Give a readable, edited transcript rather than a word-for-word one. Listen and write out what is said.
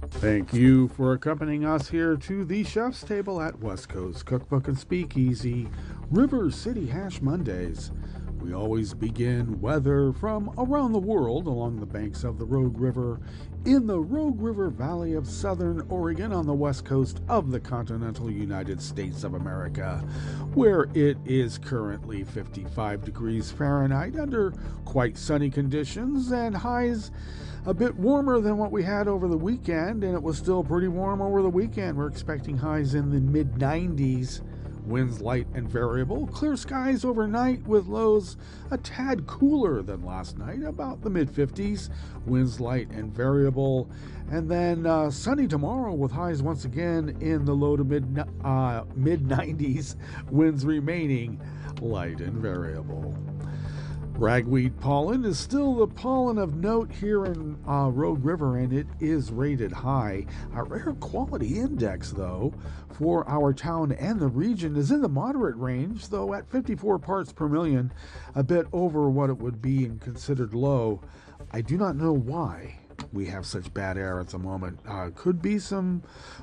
Thank you for accompanying us here to the chef's table at West Coast Cookbook and Speakeasy, River City Hash Mondays. We always begin weather from around the world along the banks of the Rogue River in the Rogue River Valley of southern Oregon on the west coast of the continental United States of America, where it is currently 55 degrees Fahrenheit under quite sunny conditions and highs a bit warmer than what we had over the weekend, and it was still pretty warm over the weekend. We're expecting highs in the mid 90s. Winds light and variable. Clear skies overnight with lows a tad cooler than last night, about the mid 50s. Winds light and variable. And then sunny tomorrow with highs once again in the low to mid 90s. Winds remaining light and variable. Ragweed pollen is still the pollen of note here in Rogue River, and it is rated high. Our air quality index, though, for our town and the region is in the moderate range, though at 54 parts per million, a bit over what it would be and considered low. I do not know why we have such bad air at the moment. Could be some